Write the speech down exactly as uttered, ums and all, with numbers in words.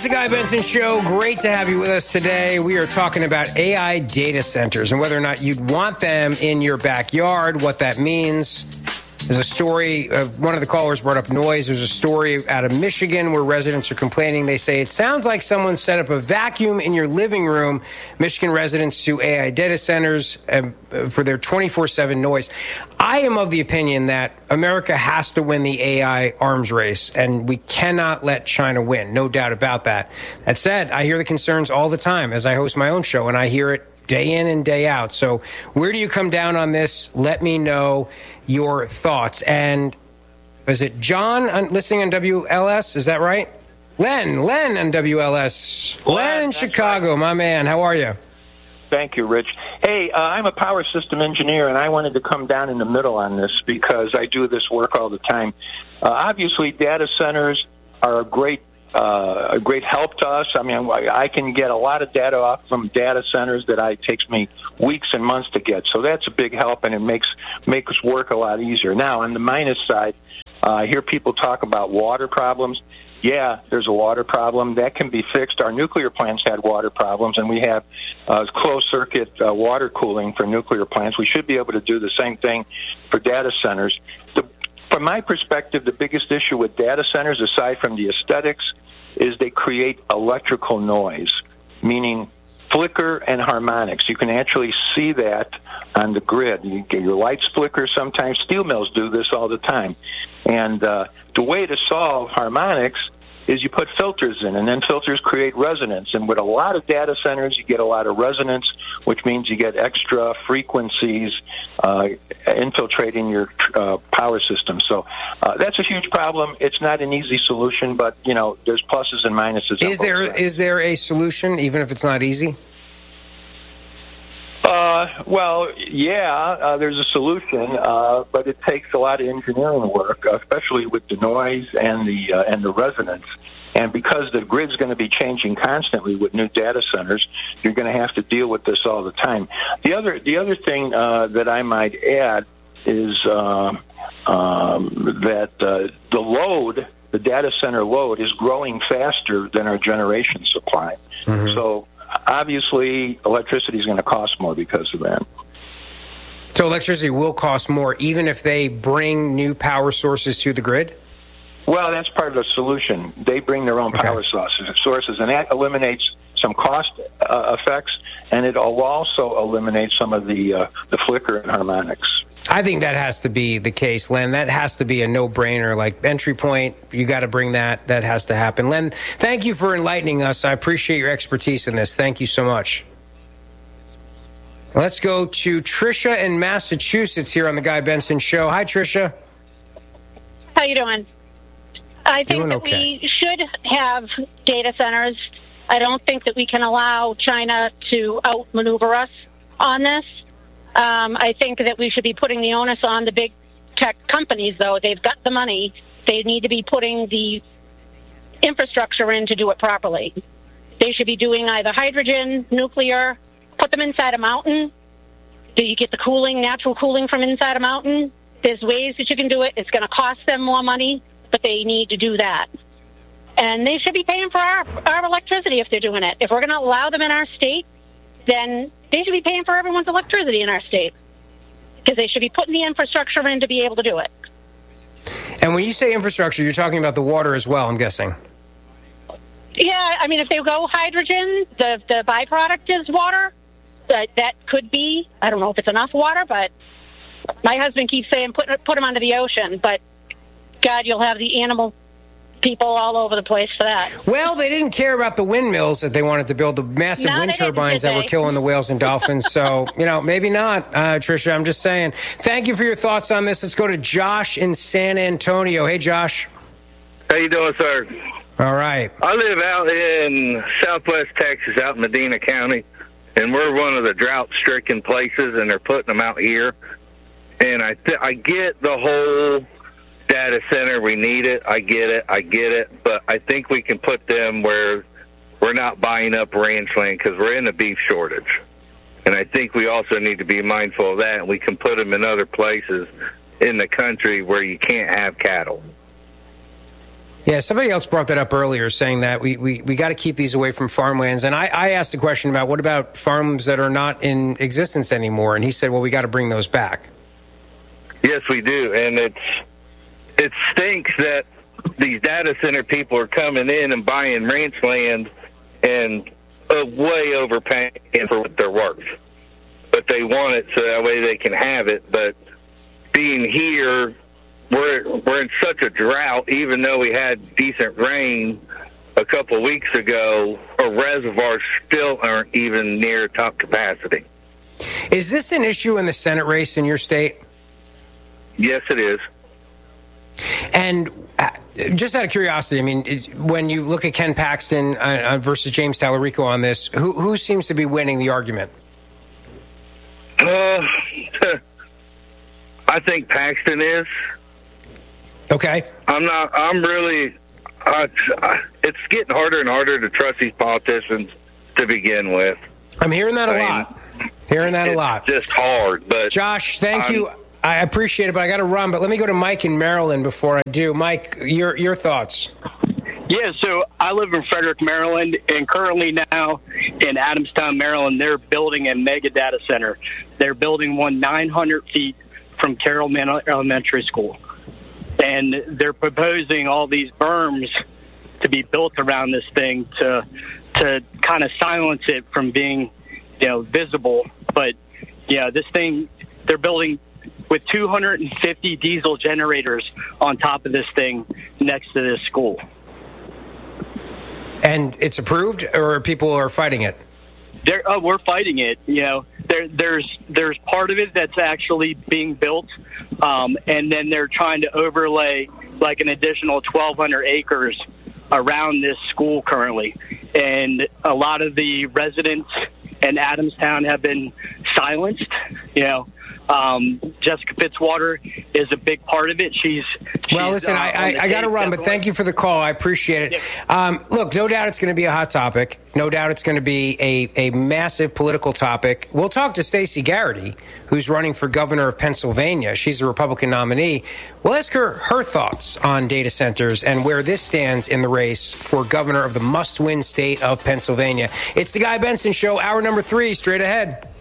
is the Guy Benson Show. Great to have you with us today. We are talking about A I data centers and whether or not you'd want them in your backyard, what that means. There's a story, uh, one of the callers brought up noise. There's a story out of Michigan where residents are complaining. They say, it sounds like someone set up a vacuum in your living room. Michigan residents sue A I data centers uh, for their twenty-four seven noise. I am of the opinion that America has to win the A I arms race, and we cannot let China win. No doubt about that. That said, I hear the concerns all the time as I host my own show, and I hear it day in and day out. So where do you come down on this? Let me know your thoughts. And is it John on, listening on W L S? Is that right? Len, Len on W L S. Len, Len in Chicago, right. My man. How are you? Thank you, Rich. Hey, uh, I'm a power system engineer, and I wanted to come down in the middle on this because I do this work all the time. Uh, obviously, data centers are a great Uh, a great help to us. I mean, I can get a lot of data off from data centers that I, it takes me weeks and months to get. So that's a big help, and it makes makes work a lot easier. Now, on the minus side, uh, I hear people talk about water problems. Yeah, there's a water problem. That can be fixed. Our nuclear plants had water problems, and we have uh, closed-circuit uh, water cooling for nuclear plants. We should be able to do the same thing for data centers. The, from my perspective, the biggest issue with data centers, aside from the aesthetics, is they create electrical noise, meaning flicker and harmonics. You can actually see that on the grid. You get your lights flicker sometimes. Steel mills do this all the time. And uh, the way to solve harmonics is you put filters in, and then filters create resonance. And with a lot of data centers, you get a lot of resonance, which means you get extra frequencies uh, infiltrating your uh, power system. So uh, that's a huge problem. It's not an easy solution, but, you know, there's pluses and minuses. Is there is there a solution, even if it's not easy? Uh, well, yeah, uh, there's a solution, uh, but it takes a lot of engineering work, especially with the noise and the uh, and the resonance. And because the grid's going to be changing constantly with new data centers, you're going to have to deal with this all the time. The other the other thing uh, that I might add is uh, um, that uh, the load, the data center load, is growing faster than our generation supply. Mm-hmm. So obviously, electricity is going to cost more because of that. So electricity will cost more even if they bring new power sources to the grid? Well, that's part of the solution. They bring their own okay. power sources, sources, and that eliminates some cost uh, effects, and it will also eliminate some of the uh, the flicker and harmonics. I think that has to be the case, Len. That has to be a no-brainer. Like, entry point, you got to bring that. That has to happen. Len, thank you for enlightening us. I appreciate your expertise in this. Thank you so much. Let's go to Tricia in Massachusetts here on the Guy Benson Show. Hi, Tricia. How you doing? I think doing that okay. we should have data centers. I don't think that we can allow China to outmaneuver us on this. Um, I think that we should be putting the onus on the big tech companies, though. They've got the money. They need to be putting the infrastructure in to do it properly. They should be doing either hydrogen, nuclear, put them inside a mountain. Do you get the cooling, natural cooling from inside a mountain? There's ways that you can do it. It's going to cost them more money, but they need to do that. And they should be paying for our, our electricity if they're doing it. If we're going to allow them in our state, then they should be paying for everyone's electricity in our state because they should be putting the infrastructure in to be able to do it. And when you say infrastructure, you're talking about the water as well, I'm guessing. Yeah, I mean, if they go hydrogen, the, the byproduct is water. That, that could be, I don't know if it's enough water, but my husband keeps saying put, put them under the ocean. But, God, you'll have the animal people all over the place for that. Well, they didn't care about the windmills that they wanted to build, the massive no, wind turbines that were killing the whales and dolphins. So, you know, maybe not, uh, Tricia. I'm just saying. Thank you for your thoughts on this. Let's go to Josh in San Antonio. Hey, Josh. How you doing, sir? All right. I live out in southwest Texas, out in Medina County, and we're one of the drought-stricken places, and they're putting them out here. And I, th- I get the whole data center, we need it, I get it, I get it, but I think we can put them where we're not buying up ranch land because we're in a beef shortage. And I think we also need to be mindful of that, and we can put them in other places in the country where you can't have cattle. Yeah, somebody else brought that up earlier, saying that we, we, we got to keep these away from farmlands. And I, I asked the question about what about farms that are not in existence anymore? And he said, well, we got to bring those back. Yes, we do. And it's it stinks that these data center people are coming in and buying ranch land and uh, way overpaying for what they're worth. But they want it so that way they can have it. But being here, we're we're in such a drought, even though we had decent rain a couple of weeks ago, our reservoirs still aren't even near top capacity. Is this an issue in the Senate race in your state? Yes, it is. And uh, just out of curiosity, I mean, it, when you look at Ken Paxton uh, versus James Talarico on this, who who seems to be winning the argument? Uh, I think Paxton is. Okay. I'm not. I'm really. Uh, it's getting harder and harder to trust these politicians to begin with. I'm hearing that a I mean, lot. Hearing that a lot. It's just hard. But Josh, thank I'm, you. I appreciate it, but I got to run. But let me go to Mike in Maryland before I do. Mike, your your thoughts? Yeah, so I live in Frederick, Maryland, and currently now in Adamstown, Maryland, they're building a mega data center. They're building one nine hundred feet from Carroll Elementary School. And they're proposing all these berms to be built around this thing to to kind of silence it from being, you know, visible. But, yeah, this thing, they're building with two hundred fifty diesel generators on top of this thing next to this school. And it's approved, or people are fighting it? They're, oh, we're fighting it. You know, there, there's there's part of it that's actually being built, um, and then they're trying to overlay like an additional twelve hundred acres around this school currently. And a lot of the residents in Adamstown have been silenced. You know, um, Jessica Fitzwater is a big part of it. She's, she's well. Listen, uh, I, I, I got to run, but thank you for the call. I appreciate it. Yeah. Um, look, no doubt it's going to be a hot topic. No doubt it's going to be a, a massive political topic. We'll talk to Stacey Garrity, who's running for governor of Pennsylvania. She's a Republican nominee. We'll ask her her thoughts on data centers and where this stands in the race for governor of the must-win state of Pennsylvania. It's the Guy Benson Show, hour number three, straight ahead.